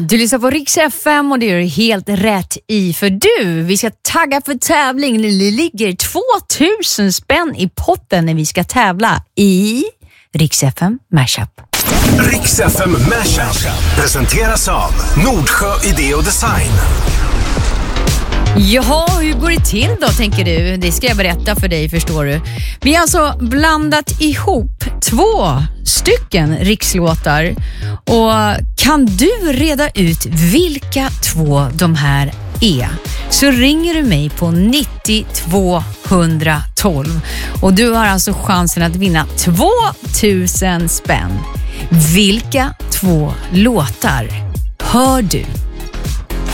Du lyssnar på Rix FM och det är helt rätt i, för vi ska tagga för tävling. Det ligger 2000 spänn i potten när vi ska tävla i Rix FM Mashup. Rix FM Mashup presenteras av Nordsjö Idé och Design. Jaha, hur går det till då, tänker du? Det ska jag berätta för dig, förstår du. Vi har alltså blandat ihop 2 stycken rikslåtar. Och kan du reda ut vilka 2 de här är, så ringer du mig på 90 212. Och du har alltså chansen att vinna 2000 spänn. Vilka 2 låtar hör du